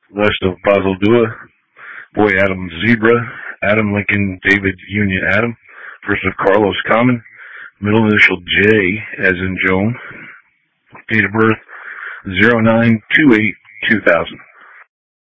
West of Basel Dua, Boy Adam Zebra, Adam Lincoln David Union Adam. First of Carlos Common, middle initial J as in Joan. Date of birth 09/28/2000.